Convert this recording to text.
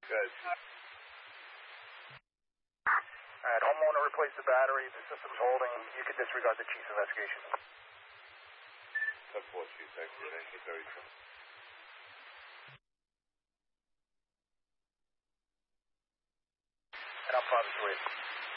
Good. Alright, homeowner replace the battery. The system's holding. You can disregard the chief's investigation. 10-4, Chief. Thank you. 1932. And I'm 5-3.